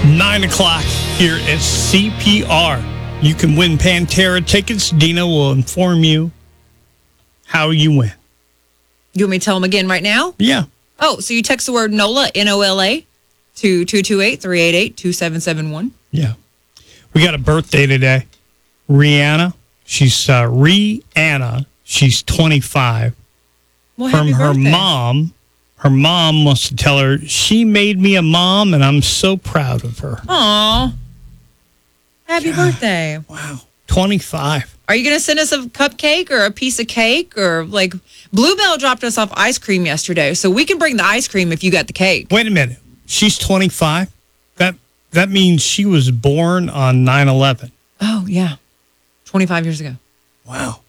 9 o'clock here at CPR. You can win Pantera tickets. Dina will inform you how you win. You want me to tell them again right now? Yeah. Oh, so you text the word NOLA, N-O-L-A, to 228-388-2771. Yeah. We got a birthday today. Rihanna. She's Rihanna. She's 25. Well, From happy her birthday. mom. Her mom wants to tell her she made me a mom, and I'm so proud of her. Aw. Happy birthday. Wow. 25. Are you going to send us a cupcake or a piece of cake? Or like Bluebell dropped us off ice cream yesterday, so we can bring the ice cream if you got the cake. Wait a minute. She's 25? That means she was born on 9/11. Oh, yeah. 25 years ago. Wow.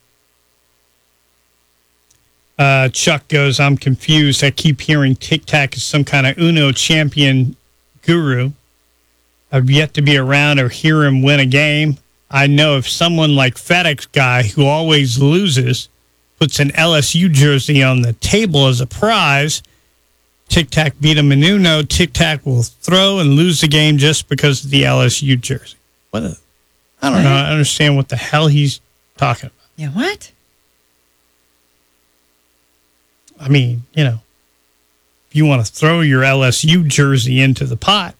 Chuck goes, I'm confused. I keep hearing Tic Tac is some kind of Uno champion guru. I've yet to be around or hear him win a game. I know if someone like FedEx guy who always loses puts an LSU jersey on the table as a prize, Tic Tac beat him in Uno, Tic Tac will throw and lose the game just because of the LSU jersey. I don't know. I don't understand what the hell he's talking about. Yeah, what? I mean, if you want to throw your LSU jersey into the pot,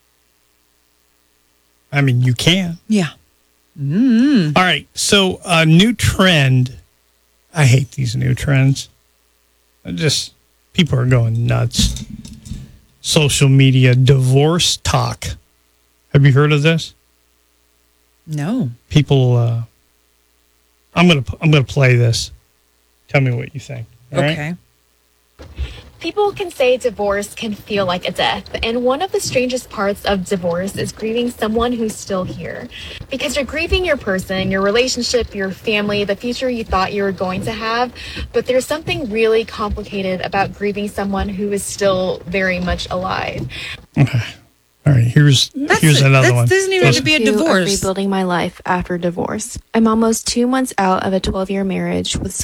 I mean, you can. Yeah. All right. So a new trend. I hate these new trends. People are going nuts. Social media divorce talk. Have you heard of this? No. People, I'm gonna play this. Tell me what you think. All right? Okay. People can say divorce can feel like a death, and one of the strangest parts of divorce is grieving someone who's still here. Because you're grieving your person, your relationship, your family, the future you thought you were going to have, but there's something really complicated about grieving someone who is still very much alive. Okay. All right, here's another one. That doesn't even have to be a divorce. Rebuilding my life after divorce. I'm almost 2 months out of a 12-year marriage with